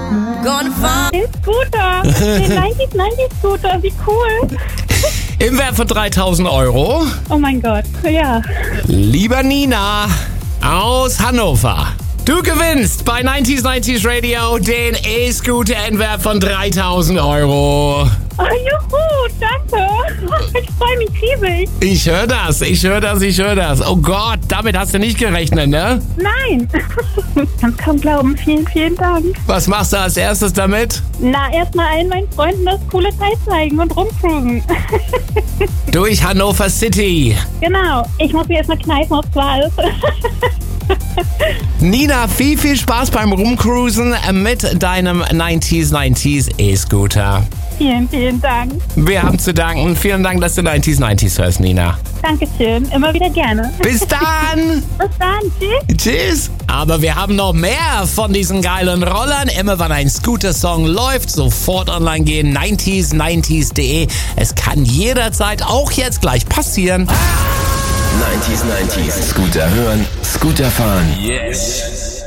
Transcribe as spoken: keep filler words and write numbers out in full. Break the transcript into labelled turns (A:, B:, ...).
A: Den Scooter. Den neunzig neunzig Scooter. Wie cool.
B: Im Wert von dreitausend Euro.
A: Oh mein Gott. Ja.
B: Lieber Nina aus Hannover. Du gewinnst bei neunzig neunzig Radio den E-Scooter im Wert von dreitausend Euro.
A: Oh, juhu, danke. Ich freue mich riesig.
B: Ich höre das, ich höre das, ich höre das. Oh Gott, damit hast du nicht gerechnet, ne?
A: Nein. Ich kann kaum glauben. Vielen, vielen Dank.
B: Was machst du als erstes damit?
A: Na, erstmal allen meinen Freunden das coole Teil zeigen und rumcruisen.
B: Durch Hannover City.
A: Genau. Ich muss mir erstmal kneifen, aufs Wahl ist.
B: Nina, viel, viel Spaß beim Rumcruisen mit deinem neunzig neunzig E-Scooter.
A: Vielen, vielen Dank.
B: Wir haben zu danken. Vielen Dank, dass du neunzig neunzig hörst, Nina.
A: Dankeschön. Immer wieder gerne.
B: Bis dann.
A: Bis dann. Tschüss.
B: Tschüss. Aber wir haben noch mehr von diesen geilen Rollern. Immer wenn ein Scooter-Song läuft, sofort online gehen. neunzig neunzig punkt de. Es kann jederzeit, auch jetzt gleich passieren.
C: neunzig neunzig. Scooter hören, Scooter fahren. Yes.